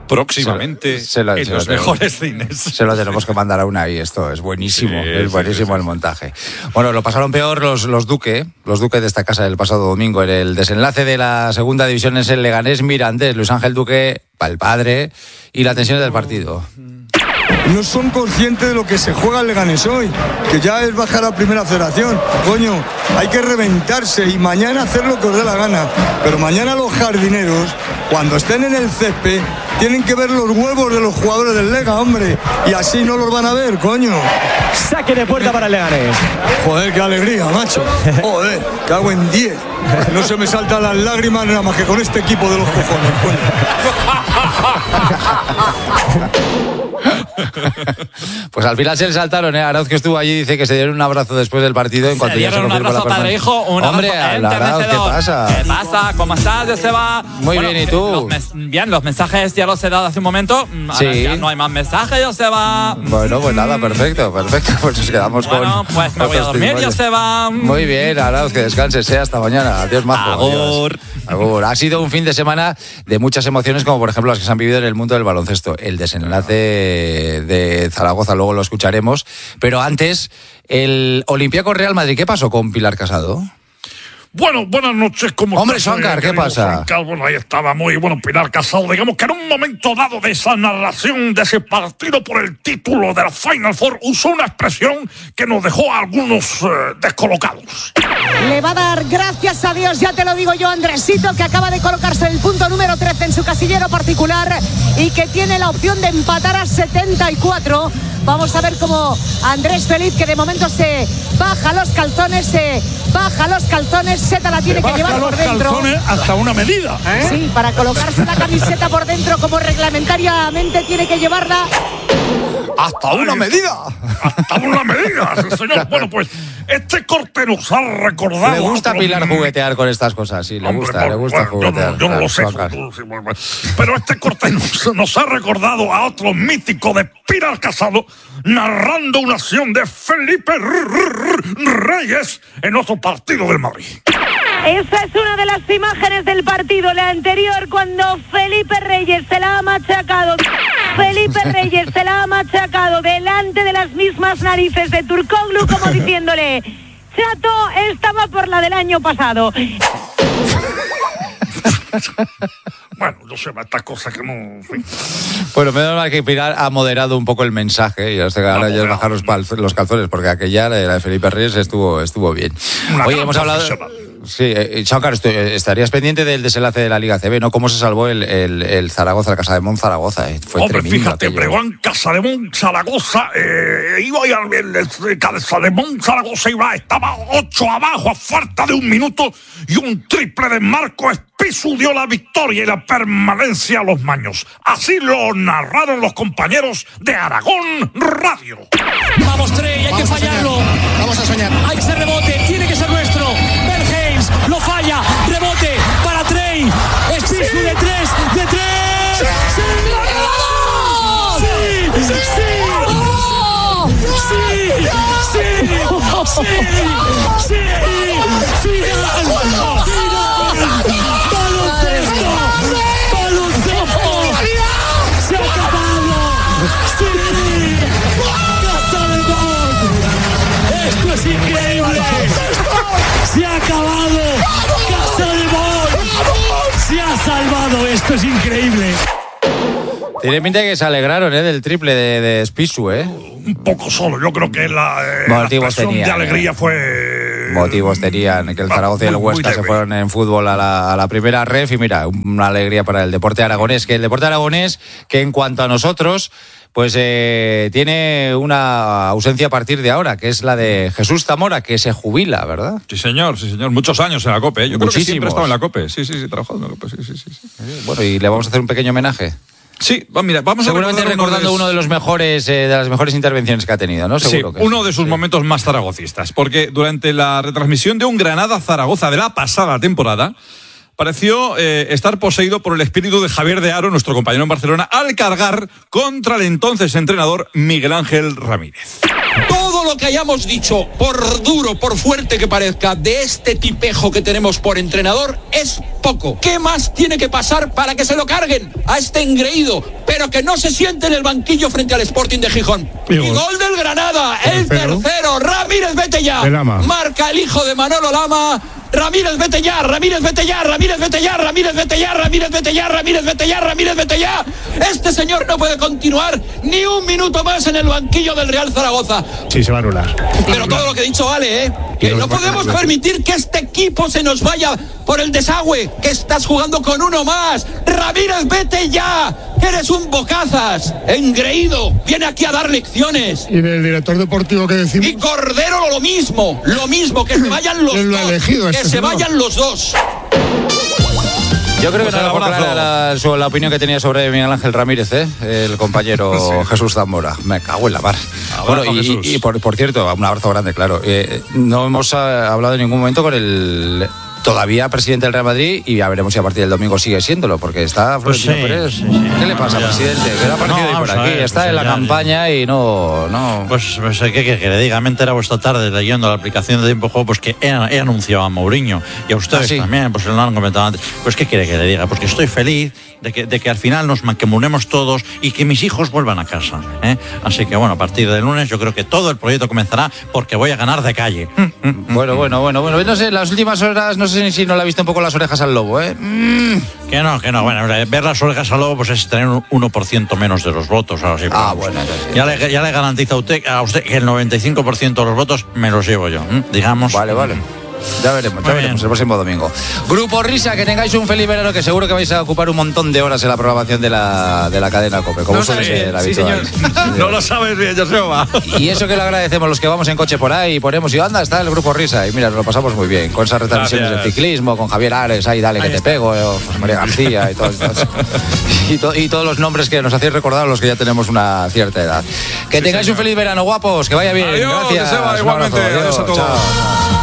próximamente en los mejores cines. Se lo tenemos que mandar a Unai, esto es buenísimo, es buenísimo el montaje. Bueno, lo pasaron peor los Duque de esta casa el pasado domingo en el desenlace de la segunda división es el Leganés Mirandés. Luis Ángel Duque, el padre, y la tensión del partido. No son conscientes de lo que se juega el Leganés hoy, que ya es bajar a primera federación. Coño, hay que reventarse y mañana hacer lo que os dé la gana. Pero mañana los jardineros, cuando estén en el césped, tienen que ver los huevos de los jugadores del Lega, hombre. Y así no los van a ver, coño. Saque de puerta para el Leganés. Joder, qué alegría, macho. Joder, cago en 10. No se me saltan las lágrimas nada más que con este equipo de los cojones, coño. Pues al final se le saltaron, Arauz, que estuvo allí, dice que se dieron un abrazo después del partido en cuanto ya se confirmó la padre hijo, un hombre, Arauz, ¿qué pasa? ¿Qué pasa? ¿Cómo estás, Joseba? Muy bien, ¿y tú? Bien, los mensajes ya los he dado hace un momento. Sí. Ya no hay más mensajes, Joseba. Bueno, pues nada, perfecto. Pues nos quedamos bueno, con... pues me voy a dormir, Joseba. Muy bien, Arauz, que descanses, hasta mañana. Adiós, majo. Agur. Agur. Ha sido un fin de semana de muchas emociones, como por ejemplo las que se han vivido en el mundo del baloncesto. El desenlace de Zaragoza, luego lo escucharemos. Pero antes, el Olympiacos Real Madrid. ¿Qué pasó con Pilar Casado? Bueno, buenas noches, ¿cómo Hombre, estás? Shankar, ¿qué pasa? Shankar, bueno, ahí estaba muy bueno Pilar Casado. Digamos que en un momento dado de esa narración de ese partido por el título de la Final Four usó una expresión que nos dejó a algunos descolocados. Le va a dar gracias a Dios, ya te lo digo yo, Andresito, que acaba de colocarse el punto número 13 en su casillero particular y que tiene la opción de empatar a 74. Vamos a ver cómo Andrés Feliz, que de momento se baja los calzones, Zeta la tiene que llevar por dentro. Calzones hasta una medida, ¿eh? Sí, para colocarse la camiseta por dentro como reglamentariamente tiene que llevarla. ¡Hasta una medida! ¡Hasta una medida, sí, señor! Bueno, pues este corte nos ha recordado... Le gusta a Pilar juguetear con estas cosas, sí, le gusta juguetear. Yo no lo sé, pero este corte nos ha recordado a otro mítico de Pilar Casado narrando una acción de Felipe Reyes en otro partido del Madrid. Esa es una de las imágenes del partido, la anterior, cuando Felipe Reyes se la ha machacado. Felipe Reyes se la ha machacado delante de las mismas narices de Turkoglu, como diciéndole: chato, estaba por la del año pasado. Bueno, no sé, estas cosas que no... En fin. Bueno, menos mal que Pilar ha moderado un poco el mensaje y ahora ya es bajar los calzones, porque aquella, la de Felipe Reyes, estuvo bien. Oye, hemos hablado... Sí, Shankar, estarías pendiente del desenlace de la Liga CB, ¿no? ¿Cómo se salvó el Zaragoza, el Casademont Zaragoza? Fue hombre, tremendo. Fíjate, Breogán Casademont Zaragoza, el Casademont Zaragoza estaba 8 abajo a falta de 1 minuto y un triple de Marco Espisu dio la victoria y la permanencia a los maños. Así lo narraron los compañeros de Aragón Radio. Vamos, Trey, hay que fallarlo. Vamos a soñar. Hay que ser rebote, tiene que ser nuestro. Lo falla, rebote para Trey. Espisu de 3, de 3. ¡Sí! ¡Sí! ¡Sí! ¡Sí! ¡Sí! ¡Sí! ¡Sí! ¡Final! ¡Baloncesto! ¡Baloncesto! ¡Se ha acabado! ¡Sí! ¡Casademont! ¡Esto es increíble! ¡Se ha acabado! ¡Casademont! ¡Se ha salvado! ¡Esto es increíble! Tiene pinta de que se alegraron del triple de Espisu, Un poco solo, yo creo que la expresión de alegría fue... Motivos tenían, que el Zaragoza y el Huesca se fueron en fútbol a la primera ref y mira, una alegría para el deporte aragonés, que en cuanto a nosotros, pues tiene una ausencia a partir de ahora, que es la de Jesús Zamora, que se jubila, ¿verdad? Sí, señor, muchos años en la COPE, Yo creo que siempre he estado en la COPE, sí, trabajado en la COPE, sí. Bueno, y le vamos a hacer un pequeño homenaje. Sí, mira, vamos seguramente a recordando uno de los mejores de las mejores intervenciones que ha tenido, ¿no? Seguro sí, uno de sus momentos más zaragocistas, porque durante la retransmisión de un Granada-Zaragoza de la pasada temporada pareció estar poseído por el espíritu de Javier de Haro, nuestro compañero en Barcelona, al cargar contra el entonces entrenador Miguel Ángel Ramírez. Todo lo que hayamos dicho, por duro, por fuerte que parezca, de este tipejo que tenemos por entrenador, es poco. ¿Qué más tiene que pasar para que se lo carguen a este engreído, pero que no se siente en el banquillo frente al Sporting de Gijón? Y gol del Granada, el tercero. Ramírez, vete ya. Marca el hijo de Manolo Lama. Ramírez, vete ya, Ramírez, vete ya, Ramírez, vete ya, Ramírez, vete ya, Ramírez, vete ya, Ramírez, vete ya, Ramírez, vete ya. Este señor no puede continuar ni un minuto más en el banquillo del Real Zaragoza. Sí, se va a anular. Pero todo lo que he dicho vale, ¿eh? Que no podemos permitir que este equipo se nos vaya por el desagüe, que estás jugando con uno más. Ramírez, vete ya, que eres un bocazas, engreído, viene aquí a dar lecciones. Y del director deportivo que decimos. Y Cordero lo mismo, que se vayan los dos, que se vayan los dos. Yo creo que no era por clara la opinión que tenía sobre Miguel Ángel Ramírez, el compañero Jesús Zamora. Me cago en la mar. Bueno, y por cierto, un abrazo grande, claro. No hemos hablado en ningún momento con el todavía presidente del Real Madrid, y ya veremos si a partir del domingo sigue siéndolo, porque está Florentino Pérez. ¿Qué le pasa, presidente? Que le ha parecido ir por aquí. Está en la campaña y no. Pues ¿qué le diga? Me he enterado esta tarde leyendo la aplicación de Tiempo Juego, pues que he anunciado a Mourinho y a ustedes también, pues lo han comentado antes. Pues ¿qué quiere que le diga? Pues que estoy feliz de que al final nos mancomunemos todos y que mis hijos vuelvan a casa. Así que bueno, a partir del lunes yo creo que todo el proyecto comenzará, porque voy a ganar de calle. Bueno. No sé, las últimas horas, no sé si no le ha visto un poco las orejas al lobo, ¿eh? Que no. Bueno, ver las orejas al lobo pues es tener un 1% menos de los votos. Ahora sí, bueno. Ya le garantizo a usted que el 95% de los votos me los llevo yo, digamos. Vale. Ya veremos el próximo domingo. Grupo Risa, que tengáis un feliz verano, que seguro que vais a ocupar un montón de horas en la programación de la cadena COPE, como suele ser habitual. No lo sabes bien, Joseba. Y eso que le agradecemos los que vamos en coche por ahí, ponemos y anda, está el Grupo Risa, y mira, nos lo pasamos muy bien, con esas retransmisiones de ciclismo, con Javier Ares, ahí dale que te pego, José María García y todos los nombres que nos hacéis recordar a los que ya tenemos una cierta edad. Que tengáis un feliz verano, guapos, que vaya bien. Adiós, gracias. Joseba, igualmente. Adiós a todos. Chao.